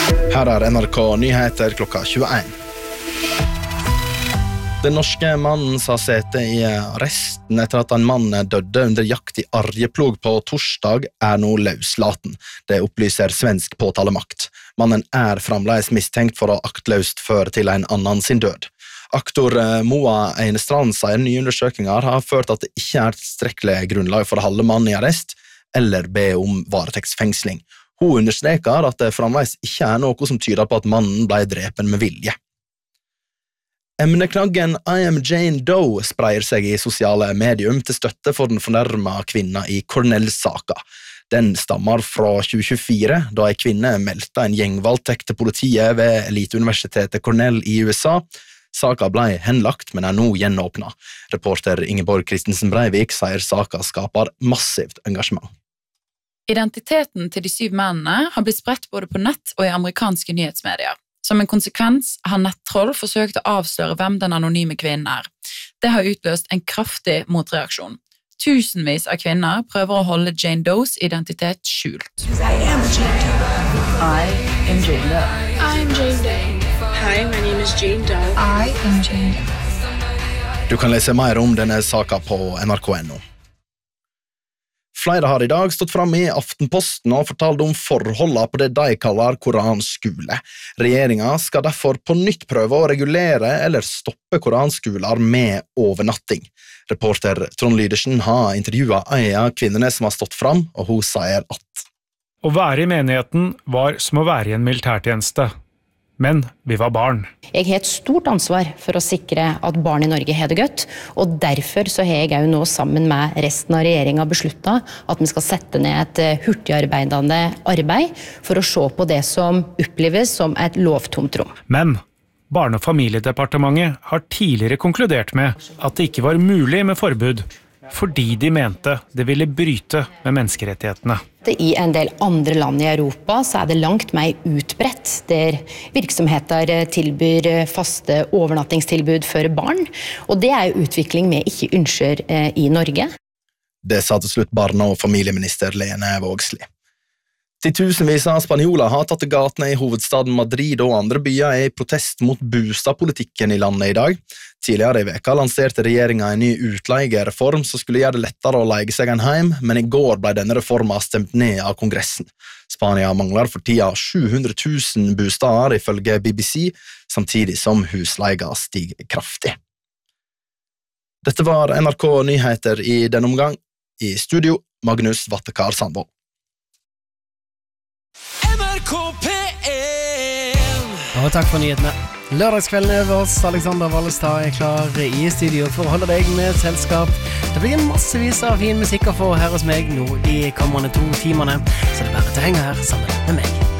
Her NRK Nyheter klokka 21. Den norske mannen sa sete i arresten etter at en mann døde under jakt i Arjeplog på torsdag nå løslaten. Det opplyser svensk påtalemakt. Mannen fremdeles mistenkt for å aktløst føre til en annen sin død. Aktor Moa Einestrand sier nye undersøkelser har ført at det ikke tilstrekkelig grunnlag for å holde mannen i arrest eller be om varetektsfengsling. Hun understreker at det fremdeles ikke noe som tyder på at mannen ble drepen med vilje. Emneknaggen I am Jane Doe spreier seg i sosiale medium til støtte for den fornærmede kvinna i Cornell-saka. Den stammer fra 2024, da en kvinne meldte en gjengvoldtekt til politiet ved eliteuniversitetet Cornell i USA. Saka ble henlagt, men nå gjenåpnet. Reporter Ingeborg Kristensen Breivik sier saka skaper massivt engasjement. Identiteten til de 7 mennene har blitt spredt både på nett og i amerikanske nyhetsmedier. Som en konsekvens har nettroll forsøkt å avsløre hvem den anonyme kvinnen Det har utløst en kraftig motreaksjon. Tusenvis av kvinner prøver å holde Jane Does identitet skjult. I am Jane Doe. I am Jane Doe. I am Jane Doe. Hi, my name is Jane Doe. I am Jane Doe. Du kan lese mer om denne saka på nrk.no. Flere har i dag stått fram i Aftenposten og fortalt om forholdene på det de kaller koranskole. Regjeringen skal derfor på nytt prøve å regulere eller stoppe koranskoler med overnatting. Reporter Trond Lydersen har intervjuet en av kvinnene som har stått fram, og hun sier at Å være i menigheten var som å være i en militærtjeneste. Men vi var barn. Jeg har et stort ansvar for å sikre at barn i Norge har det godt, og derfor så har jeg også nå sammen med resten av regjeringen besluttet at vi skal sette ned et hurtigarbeidende arbeid for å se på det som oppleves som et lovtomt rom. Men Barne- og familiedepartementet har tidligere konkludert med at det ikke var mulig med forbud, fordi de mente det ville bryte med menneskerettighetene. I en del andre land i Europa så det langt mer utbredt, der virksomheter tilbyr faste overnattingstilbud for barn, og det jo utvikling vi ikke ønsker i Norge. Det sa til slutt barne- og familieminister Lene Vågslid. Titusenvis av spanjoler har tatt til gatene i hovedstaden Madrid og andre byer i protest mot boligpolitikken i landet i dag. Tidligere i veka lanserte regjeringen en ny utleiereform som skulle gjøre det lettere å leie seg en heim, men i går ble denne reformen stemt ned av Kongressen. Spania mangler for tida 700 000 bosteder ifølge BBC, samtidig som husleia stiger kraftig. Dette var NRK Nyheter i denne omgang. I studio, Magnus Vattekar Sandvold. Og takk for nyhetene. Lørdagskvelden over oss. Alexander Wallestad klar i studio for å holde deg med selskap. Det blir massevis av fin musikk å få her hos meg nå de kommende 2 timene, så det bare til å henge her sammen med meg.